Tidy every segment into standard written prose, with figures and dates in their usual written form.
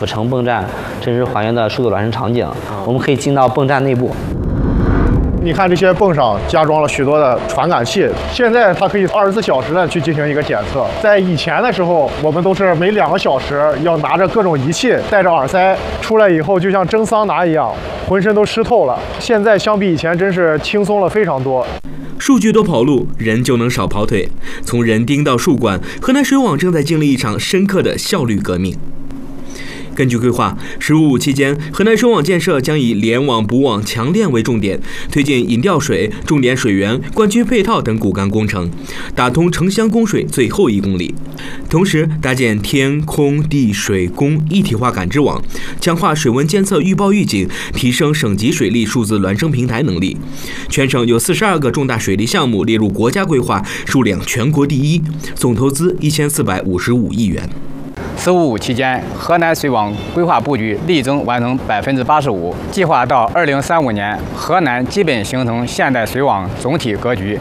府城泵站真实还原的数字孪生场景，我们可以进到泵站内部。 你看这些泵上加装了许多的传感器，现在它可以24小时的去进行一个检测。在以前的时候，我们都是每2个小时要拿着各种仪器，戴着耳塞出来以后，就像蒸桑拿一样，浑身都湿透了。现在相比以前真是轻松了非常多。 数据多跑路，人就能少跑腿。从人丁到树管，河南水网正在经历一场深刻的效率革命。根据规划，“15+5”期间，河南水网建设将以联网、补网、强电为重点，推进引调水、重点水源、灌区配套等骨干工程，打通城乡供水最后1公里。同时，搭建天空地水公一体化感知网，强化水文监测预报预警，提升省级水利数字孪生平台能力。全省有42个重大水利项目列入国家规划，数量全国第1，总投资1455亿元。 “15+5”期间，河南水网规划布局力争完成85%，计划到2035年，河南基本形成现代水网总体格局。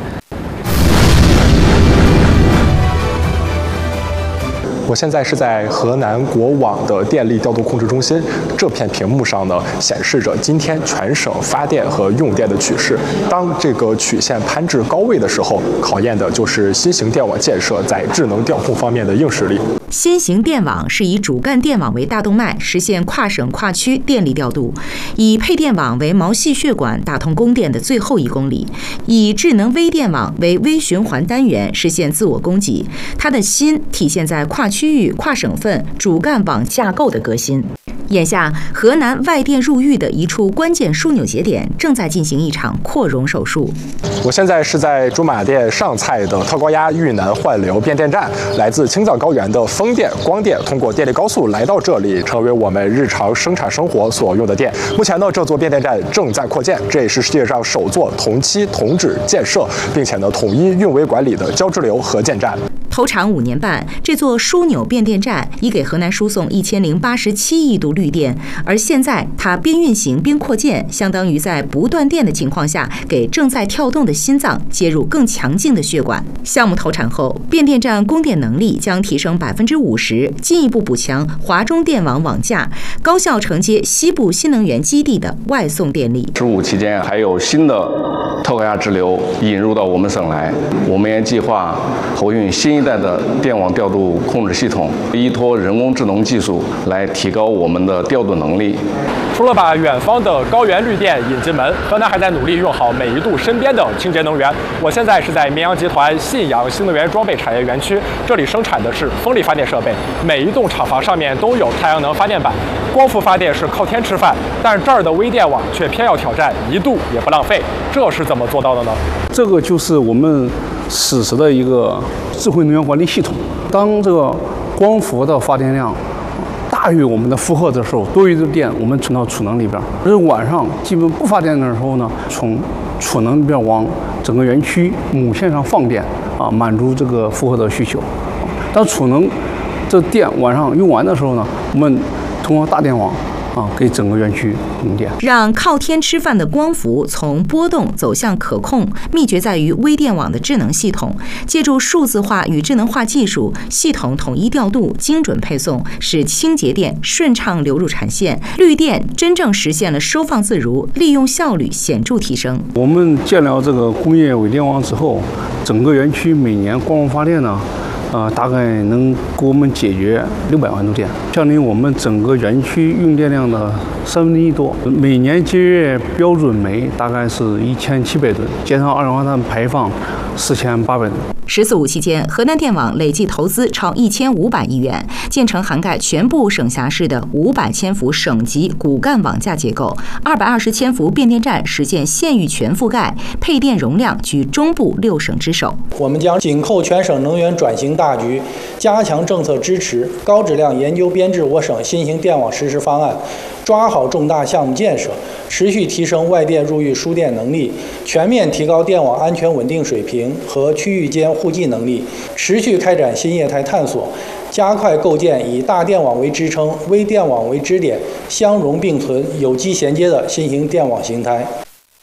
我现在是在河南国网的电力调度控制中心，这片屏幕上呢显示着今天全省发电和用电的趋势。当这个曲线攀至高位的时候，考验的就是新型电网建设在智能调控方面的硬实力。 新型电网是以主干电网为大动脉，实现跨省跨区电力调度；以配电网为毛细血管，打通供电的最后1公里；以智能微电网为微循环单元，实现自我供给。它的新体现在跨区域、跨省份主干网架构的革新。眼下，河南外电入域的一处关键枢纽节点正在进行一场扩容手术。 我现在是在驻马店上蔡的特高压豫南换流变电站，来自青藏高原的风电、光电通过电力高速来到这里，成为我们日常生产生活所用的电。目前呢，这座变电站正在扩建，这也是世界上首座同期同址建设，并且呢统一运维管理的交支流核建站。 投产5年半，这座枢纽变电站已给河南输送1087亿度绿电，而现在它边运行边扩建，相当于在不断电的情况下，给正在跳动的心脏接入更强劲的血管。项目投产后，变电站供电能力将提升50%，进一步补强华中电网网架，高效承接西部新能源基地的外送电力。 “15”期间还有新的特高压支流引入到我们省来，我们也计划投运新一代的电网调度控制系统，依托人工智能技术来提高我们的调度能力。 除了把远方的高原绿电引进门，河南还在努力用好每一度身边的清洁能源。我现在是在绵阳集团信阳新能源装备产业园区，这里生产的是风力发电设备，每一栋厂房上面都有太阳能发电板。光伏发电是靠天吃饭，但这儿的微电网却偏要挑战1度也不浪费，这是怎么做到的呢？ 这个就是我们实时的一个智慧能源管理系统。当这个光伏的发电量大于我们的负荷的时候，多余的电我们存到储能里边，而晚上基本不发电的时候呢，从储能里边往整个园区母线上放电满足这个负荷的需求。当储能这电晚上用完的时候呢，我们通过大电网给整个园区供电， 让靠天吃饭的光伏从波动走向可控，秘诀在于微电网的智能系统。借助数字化与智能化技术，系统统一调度、精准配送，使清洁电顺畅流入产线，绿电真正实现了收放自如，利用效率显著提升。 我们建了这个工业微电网之后，整个园区每年光伏发电呢，大概能给我们解决600万度电，相当于我们整个园区用电量的1/3多。每年节约标准煤大概是1700吨，减少二氧化碳排放4800吨。 14.5期间，河南电网累计投资超1500亿元，建成涵盖全部省辖市的500千伏省级骨干网架结构，220千伏变电站实现县域全覆盖，配电容量居中部6省之首。 我们将紧扣全省能源转型大局，加强政策支持，高质量研究编制我省新型电网实施方案，抓好重大项目建设，持续提升外电入域输电能力，全面提高电网安全稳定水平和区域间互济能力，持续开展新业态探索，加快构建以大电网为支撑、微电网为支点、相容并存、有机衔接的新型电网形态。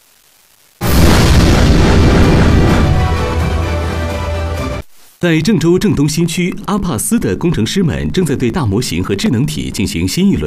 在郑州郑东新区，阿帕斯的工程师们正在对大模型和智能体进行新一轮